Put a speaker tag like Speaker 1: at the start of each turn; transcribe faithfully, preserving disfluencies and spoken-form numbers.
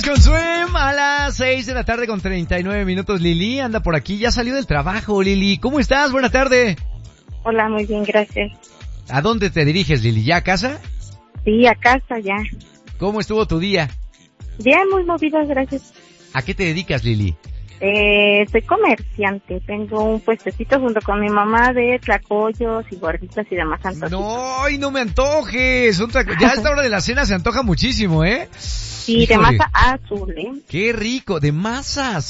Speaker 1: Con Swim a las seis de la tarde con treinta y nueve minutos. Lili anda por aquí, ya salió del trabajo. Lili, ¿cómo estás? Buena tarde.
Speaker 2: Hola, muy bien, gracias.
Speaker 1: ¿A dónde te diriges, Lili? ¿Ya a casa?
Speaker 2: Sí, a casa ya.
Speaker 1: ¿Cómo estuvo tu día?
Speaker 2: Bien, muy movida, gracias.
Speaker 1: ¿A qué te dedicas, Lili?
Speaker 2: Eh, soy comerciante, tengo un puestecito junto con mi mamá de tlacoyos y gorditas y demás antojitos.
Speaker 1: No, y no me antojes. Un traco- ya a esta hora de la cena se antoja muchísimo, ¿eh?
Speaker 2: Sí, de
Speaker 1: Híjole.
Speaker 2: masa azul, ¿eh?
Speaker 1: Qué rico, de masas.